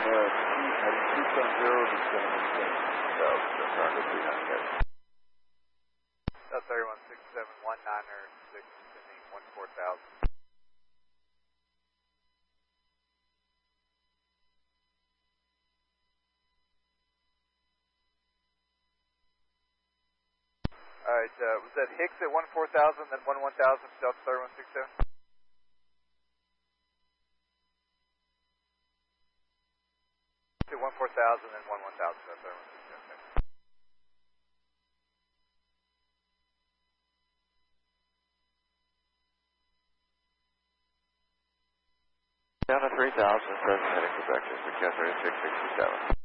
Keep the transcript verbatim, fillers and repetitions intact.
Uh, heading two seven zero, descending seven thousand, just under three hundred. South thirty-one six seven one niner six, descending one four thousand. Alright, uh, was that Hicks at one four thousand, then one one thousand, Delta thirty-one six seven? To one four thousand, then one one thousand, Delta thirty-one six seven. Down to three thousand, present heading Quebec, just to Cat thirty-six sixty-seven.